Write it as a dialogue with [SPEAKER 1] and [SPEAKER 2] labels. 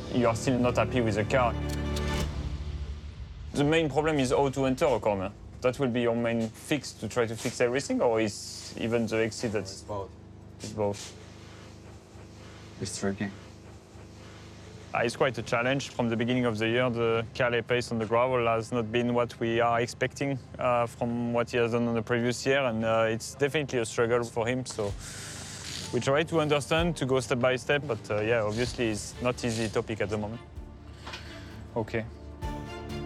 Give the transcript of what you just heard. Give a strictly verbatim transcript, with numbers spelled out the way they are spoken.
[SPEAKER 1] you are still not happy with the car. The main problem is how to enter a corner. That will be your main fix to try to fix everything, or is even the exit that's
[SPEAKER 2] It's both.
[SPEAKER 1] It's both.
[SPEAKER 2] It's tricky.
[SPEAKER 1] Uh, It's quite a challenge. From the beginning of the year, the Calais pace on the gravel has not been what we are expecting uh, from what he has done on the previous year, and uh, it's definitely a struggle for him. So we try to understand, to go step by step, but uh, yeah, obviously it's not easy topic at the moment. Okay.